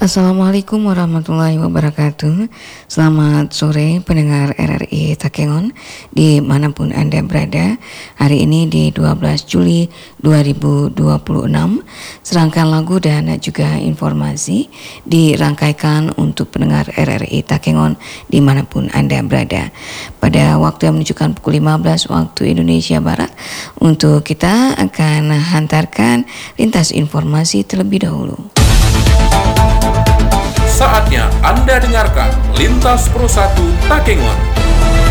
Assalamualaikum warahmatullahi wabarakatuh. Selamat sore pendengar RRI Takengon dimanapun Anda berada. Hari ini di 12 Juli 2026, serangkaian lagu dan juga informasi dirangkaikan untuk pendengar RRI Takengon dimanapun Anda berada. Pada waktu yang menunjukkan pukul 15 waktu Indonesia Barat, untuk kita akan hantarkan lintas informasi terlebih dahulu. Saatnya Anda dengarkan Lintas Pro 1 Takengon.